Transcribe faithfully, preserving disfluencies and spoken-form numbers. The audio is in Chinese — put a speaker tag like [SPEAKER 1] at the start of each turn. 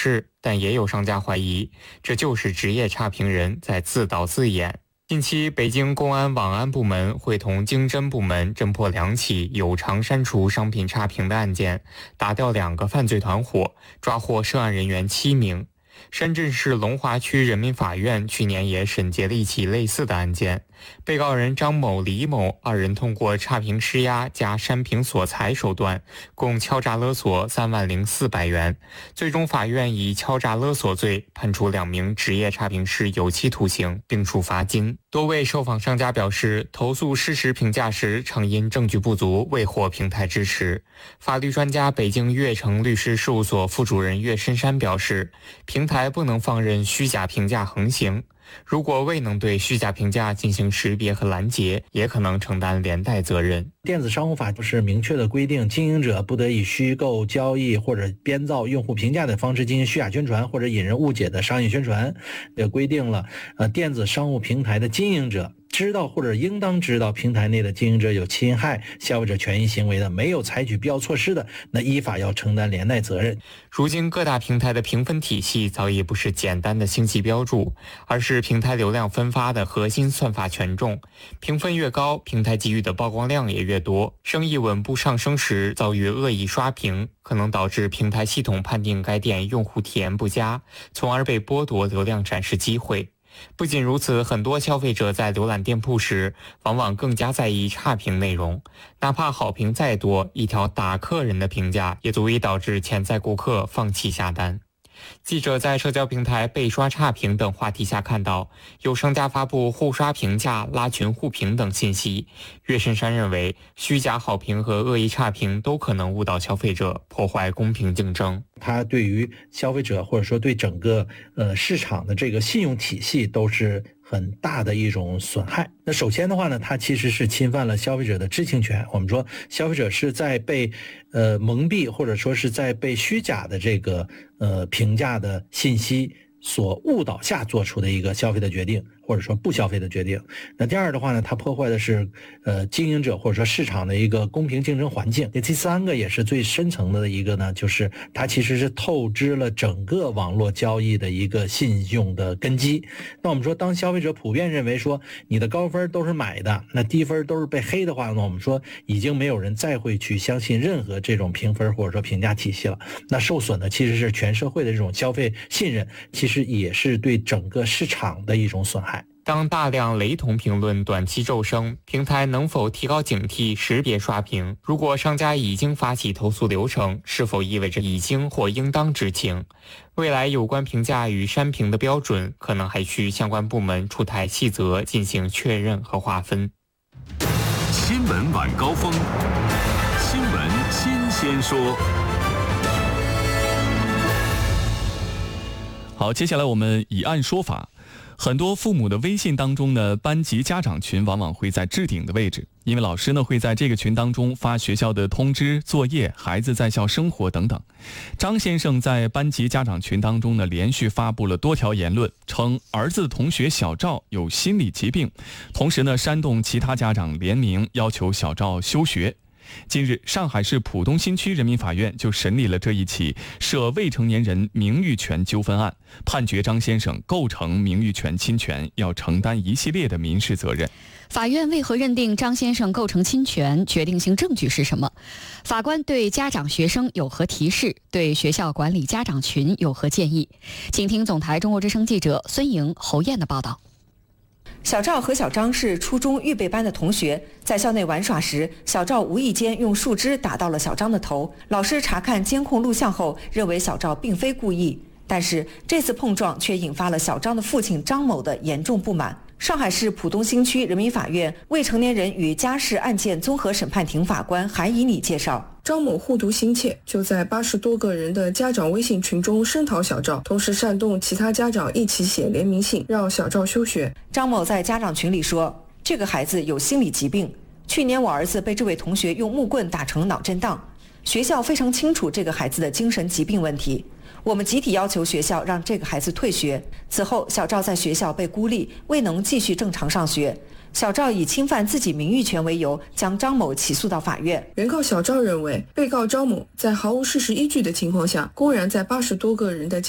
[SPEAKER 1] 释，但也有商家怀疑，这就是职业差评人在自导自演。近期，北京公安网安部门会同经侦部门侦破两起有偿删除商品差评的案件，打掉两个犯罪团伙，抓获涉案人员七名。深圳市龙华区人民法院去年也审结了一起类似的案件，被告人张某、李某二人通过差评施压加删评索财手段，共敲诈勒索三万零四百元。最终，法院以敲诈勒索罪判处两名职业差评师有期徒刑，并处罚金。多位受访商家表示，投诉事实评价时常因证据不足未获平台支持。法律专家、北京悦城律师事务所副主任岳深山表示，平台不能放任虚假评价横行，如果未能对虚假评价进行识别和拦截，也可能承担连带责任。
[SPEAKER 2] 电子商务法不是明确的规定，经营者不得以虚构、交易或者编造用户评价的方式进行虚假宣传或者引人误解的商业宣传，也规定了呃电子商务平台的经营者知道或者应当知道平台内的经营者有侵害消费者权益行为的，没有采取必要措施的，那依法要承担连带责任。
[SPEAKER 1] 如今各大平台的评分体系早已不是简单的星级标注，而是平台流量分发的核心算法权重。评分越高，平台给予的曝光量也越多，生意稳步上升时遭遇恶意刷屏，可能导致平台系统判定该店用户体验不佳，从而被剥夺流量展示机会。不仅如此，很多消费者在浏览店铺时往往更加在意差评内容，哪怕好评再多，一条打客人的评价也足以导致潜在顾客放弃下单。记者在社交平台被刷差评等话题下看到，有商家发布互刷评价、拉群互评等信息。岳深山认为，虚假好评和恶意差评都可能误导消费者，破坏公平竞争。
[SPEAKER 2] 它对于消费者或者说对整个呃市场的这个信用体系都是很大的一种损害。那首先的话呢，它其实是侵犯了消费者的知情权。我们说消费者是在被呃蒙蔽或者说是在被虚假的这个呃评价的信息所误导下做出的一个消费的决定，或者说不消费的决定。那第二的话呢，它破坏的是呃经营者或者说市场的一个公平竞争环境。第三个也是最深层的一个呢，就是它其实是透支了整个网络交易的一个信用的根基。那我们说，当消费者普遍认为说你的高分都是买的，那低分都是被黑的话呢，我们说已经没有人再会去相信任何这种评分或者说评价体系了。那受损的其实是全社会的这种消费信任，其实也是对整个市场的一种损害。
[SPEAKER 1] 当大量雷同评论短期骤升，平台能否提高警惕，识别刷屏？如果商家已经发起投诉流程，是否意味着已经或应当知情？未来有关评价与删评的标准，可能还需相关部门出台细则进行确认和划分。
[SPEAKER 3] 新闻晚高峰，新闻新鲜说。
[SPEAKER 4] 好，接下来我们以案说法。很多父母的微信当中呢，班级家长群往往会在置顶的位置，因为老师呢会在这个群当中发学校的通知、作业、孩子在校生活等等。张先生在班级家长群当中呢，连续发布了多条言论，称儿子同学小赵有心理疾病，同时呢煽动其他家长联名要求小赵休学。近日，上海市浦东新区人民法院就审理了这一起涉未成年人名誉权纠纷案，判决张先生构成名誉权侵权，要承担一系列的民事责任。
[SPEAKER 5] 法院为何认定张先生构成侵权？决定性证据是什么？法官对家长学生有何提示？对学校管理家长群有何建议？请听总台中国之声记者孙莹、侯燕的报道。
[SPEAKER 6] 小赵和小张是初中预备班的同学，在校内玩耍时，小赵无意间用树枝打到了小张的头。老师查看监控录像后，认为小赵并非故意，但是这次碰撞却引发了小张的父亲张某的严重不满。上海市浦东新区人民法院未成年人与家事案件综合审判庭法官韩以礼介绍，
[SPEAKER 7] 张某护犊心切，就在八十多个人的家长微信群中声讨小赵，同时煽动其他家长一起写联名信，让小赵休学。
[SPEAKER 6] 张某在家长群里说，这个孩子有心理疾病，去年我儿子被这位同学用木棍打成脑震荡，学校非常清楚这个孩子的精神疾病问题，我们集体要求学校让这个孩子退学。此后，小赵在学校被孤立，未能继续正常上学。小赵以侵犯自己名誉权为由，将张某起诉到法院。
[SPEAKER 7] 原告小赵认为，被告张某在毫无事实依据的情况下，公然在八十多个人的家